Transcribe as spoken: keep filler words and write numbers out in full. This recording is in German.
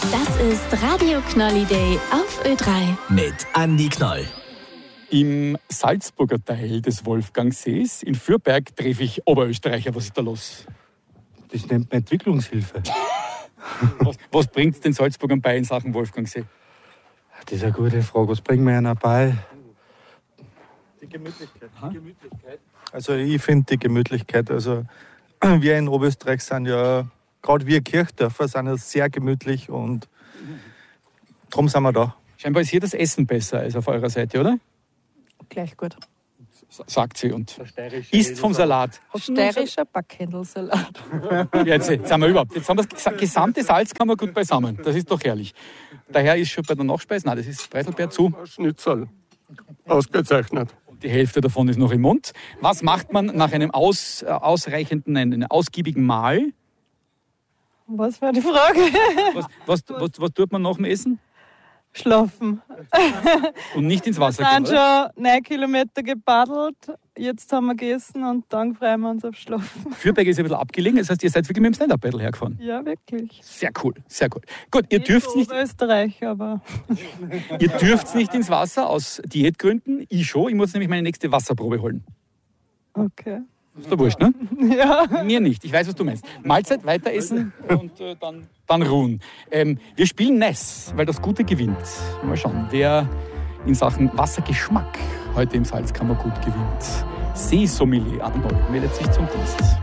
Das ist Radio Knolli Day auf Ö drei. Mit Andi Knoll. Im Salzburger Teil des Wolfgangsees in Fürberg treffe ich Oberösterreicher. Was ist da los? Das nennt man Entwicklungshilfe. Was, was bringt es den Salzburgern bei in Sachen Wolfgangsee? Das ist eine gute Frage. Was bringen wir ihnen bei? Die Gemütlichkeit. Die Gemütlichkeit. Also ich finde die Gemütlichkeit. Also wir in Oberösterreich sind ja, gerade wir Kirchdörfer, sind ja sehr gemütlich und darum sind wir da. Scheinbar ist hier das Essen besser als auf eurer Seite, oder? Gleich gut. Sagt sie und isst vom Salat. Steirischer Backhändelsalat. Jetzt, jetzt sind wir überhaupt. Jetzt haben wir das gesamte Salzkammer gut beisammen. Das ist doch herrlich. Daher ist schon bei der Nachspeise, nein, das ist Preiselbeer zu. Schnitzel. Ausgezeichnet. Die Hälfte davon ist noch im Mund. Was macht man nach einem aus, äh, ausreichenden, einem ausgiebigen Mahl? Was war die Frage? Was, was, was, was tut man nach dem Essen? Schlafen. Und nicht ins Wasser Wir gehen, sind oder? schon neun Kilometer gepaddelt. Jetzt haben wir gegessen und dann freuen wir uns auf Schlafen. Fürberg ist ein bisschen abgelegen, das heißt, ihr seid wirklich mit dem Stand-Up-Paddle hergefahren. Ja, wirklich. Sehr cool, sehr cool. Gut, ihr dürft nicht, Österreich, aber ihr dürft nicht ins Wasser aus Diätgründen. Ich schon, ich muss nämlich meine nächste Wasserprobe holen. okay. Ist doch wurscht, ne? Ja. Mir nicht, ich weiß, was du meinst. Mahlzeit, weiter essen und äh, dann, dann ruhen. Ähm, wir spielen Ness, weil das Gute gewinnt. Mal schauen, wer in Sachen Wassergeschmack heute im Salzkammergut gewinnt. Seesommelier Anbau meldet sich zum Dienst.